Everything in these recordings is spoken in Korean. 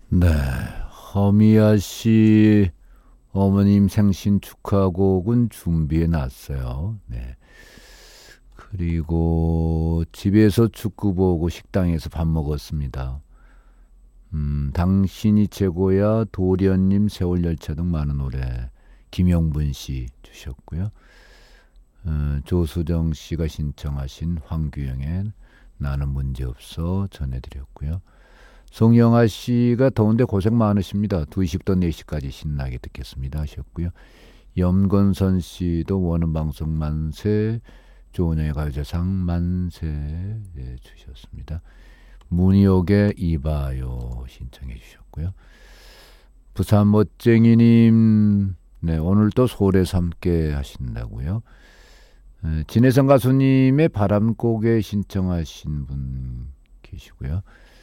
네, 허미아 씨 어머님 생신 축하곡은 준비해 놨어요. 네. 그리고 집에서 축구 보고 식당에서 밥 먹었습니다. 당신이 최고야, 도련님, 세월열차 등 많은 노래 김영분 씨 주셨고요. 조수정 씨가 신청하신 황규영의 나는 문제없어 전해드렸고요. 송영아 씨가 더운데 고생 많으십니다. 2시부터 4시까지 신나게 듣겠습니다 하셨고요. 염건선 씨도 원음 방송 만세, 조은영의 가요제상 만세 주셨습니다. 문희옥의 이봐요 신청해 주셨고요. 부산 멋쟁이님, 네, 오늘 또 소래서 함께 하신다고요. 진혜성 가수님의 바람고개 신청하신 분 계시고요.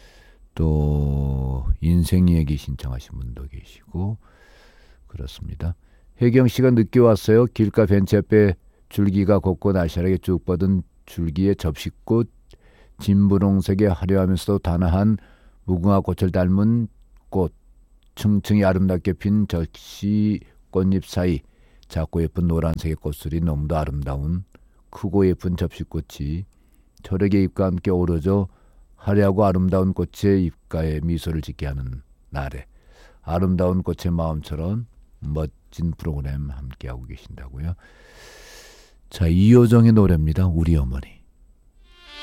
또 인생 얘기 신청하신 분도 계시고 그렇습니다. 혜경 씨가 늦게 왔어요. 길가 벤치 앞에 줄기가 곱고 날씬하게 쭉 뻗은 줄기에 접시꽃, 진분홍색에 화려하면서도 단아한 무궁화 꽃을 닮은 꽃, 층층이 아름답게 핀 적시 꽃잎 사이 작고 예쁜 노란색의 꽃술이 너무도 아름다운 크고 예쁜 접시꽃이 철학의 잎과 함께 어우러져 화려하고 아름다운 꽃의 입가에 미소를 짓게 하는 날에 아름다운 꽃의 마음처럼 멋진 프로그램 함께하고 계신다고요. 자, 이효정의 노래입니다. 우리 어머니.